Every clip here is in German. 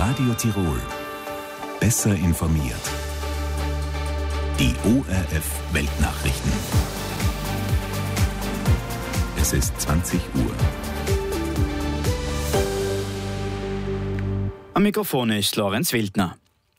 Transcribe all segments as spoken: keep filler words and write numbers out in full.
Radio Tirol. Besser informiert. Die O R F Weltnachrichten. Es ist zwanzig Uhr. Am Mikrofon ist Lorenz Wildner.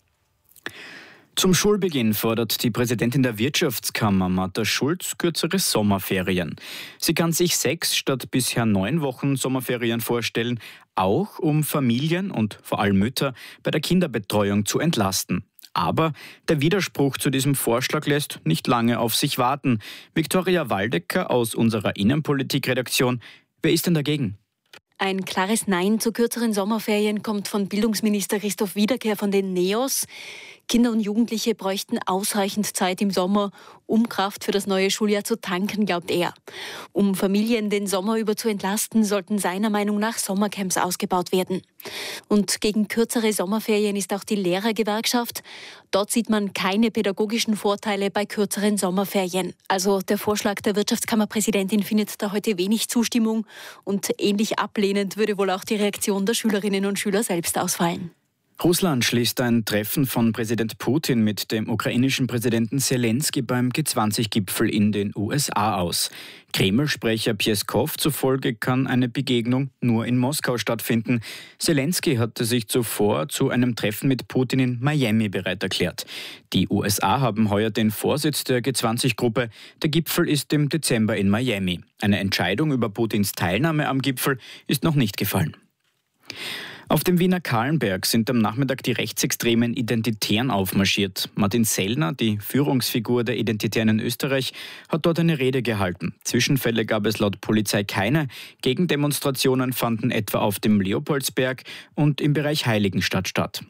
Zum Schulbeginn fordert die Präsidentin der Wirtschaftskammer, Martha Schulz, kürzere Sommerferien. Sie kann sich sechs statt bisher neun Wochen Sommerferien vorstellen, auch um Familien und vor allem Mütter bei der Kinderbetreuung zu entlasten. Aber der Widerspruch zu diesem Vorschlag lässt nicht lange auf sich warten. Viktoria Waldecker aus unserer Innenpolitikredaktion. Wer ist denn dagegen? Ein klares Nein zu kürzeren Sommerferien kommt von Bildungsminister Christoph Wiederkehr von den NEOS. Kinder und Jugendliche bräuchten ausreichend Zeit im Sommer, um Kraft für das neue Schuljahr zu tanken, glaubt er. Um Familien den Sommer über zu entlasten, sollten seiner Meinung nach Sommercamps ausgebaut werden. Und gegen kürzere Sommerferien ist auch die Lehrergewerkschaft. Dort sieht man keine pädagogischen Vorteile bei kürzeren Sommerferien. Also der Vorschlag der Wirtschaftskammerpräsidentin findet da heute wenig Zustimmung und ähnlich ablehnend würde wohl auch die Reaktion der Schülerinnen und Schüler selbst ausfallen. Russland schließt ein Treffen von Präsident Putin mit dem ukrainischen Präsidenten Selensky beim G zwanzig Gipfel in den U S A aus. Kreml-Sprecher Pjeskow zufolge kann eine Begegnung nur in Moskau stattfinden. Selensky hatte sich zuvor zu einem Treffen mit Putin in Miami bereit erklärt. Die U S A haben heuer den Vorsitz der G zwanzig Gruppe. Der Gipfel ist im Dezember in Miami. Eine Entscheidung über Putins Teilnahme am Gipfel ist noch nicht gefallen. Auf dem Wiener Kahlenberg sind am Nachmittag die rechtsextremen Identitären aufmarschiert. Martin Sellner, die Führungsfigur der Identitären in Österreich, hat dort eine Rede gehalten. Zwischenfälle gab es laut Polizei keine. Gegendemonstrationen fanden etwa auf dem Leopoldsberg und im Bereich Heiligenstadt statt.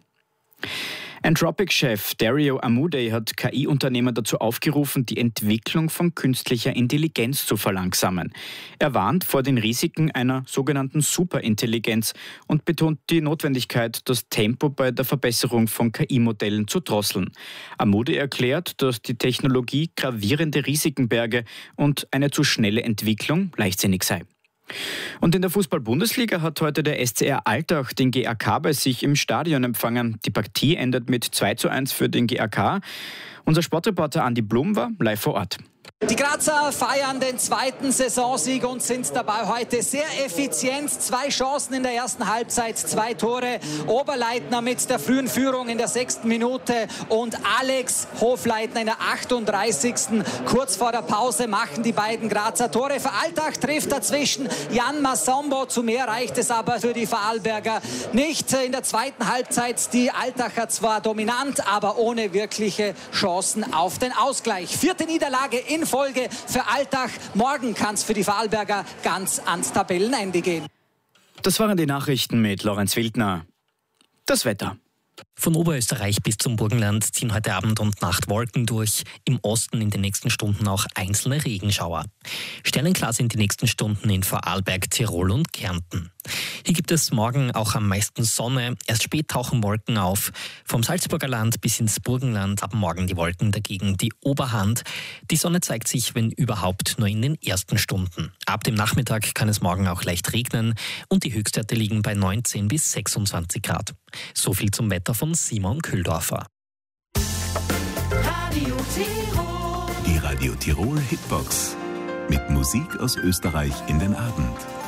Anthropic-Chef Dario Amodei hat K I-Unternehmer dazu aufgerufen, die Entwicklung von künstlicher Intelligenz zu verlangsamen. Er warnt vor den Risiken einer sogenannten Superintelligenz und betont die Notwendigkeit, das Tempo bei der Verbesserung von K I-Modellen zu drosseln. Amodei erklärt, dass die Technologie gravierende Risiken berge und eine zu schnelle Entwicklung leichtsinnig sei. Und in der Fußball-Bundesliga hat heute der S C R Altach den G A K bei sich im Stadion empfangen. Die Partie endet mit zwei zu eins für den G A K. Unser Sportreporter Andi Blum war live vor Ort. Die Grazer feiern den zweiten Saisonsieg und sind dabei heute sehr effizient. Zwei Chancen in der ersten Halbzeit, zwei Tore. Oberleitner mit der frühen Führung in der sechsten Minute und Alex Hofleitner in der achtunddreißigsten Kurz vor der Pause machen die beiden Grazer Tore. Für Altach trifft dazwischen Jan Massombo. Zu mehr reicht es aber für die Vorarlberger nicht. In der zweiten Halbzeit die Altacher zwar dominant, aber ohne wirkliche Chancen auf den Ausgleich. Vierte Niederlage in Folge für Altach. Morgen kann es für die Vorarlberger ganz ans Tabellenende gehen. Das waren die Nachrichten mit Lorenz Wildner. Das Wetter. Von Oberösterreich bis zum Burgenland ziehen heute Abend und Nacht Wolken durch. Im Osten in den nächsten Stunden auch einzelne Regenschauer. Sternenklar sind die nächsten Stunden in Vorarlberg, Tirol und Kärnten. Hier gibt es morgen auch am meisten Sonne. Erst spät tauchen Wolken auf. Vom Salzburger Land bis ins Burgenland haben morgen die Wolken dagegen die Oberhand. Die Sonne zeigt sich, wenn überhaupt, nur in den ersten Stunden. Ab dem Nachmittag kann es morgen auch leicht regnen und die Höchstwerte liegen bei neunzehn bis sechsundzwanzig Grad. So viel zum Wetter von Simon Kühldorfer. Radio Tirol. Die Radio Tirol Hitbox. Mit Musik aus Österreich in den Abend.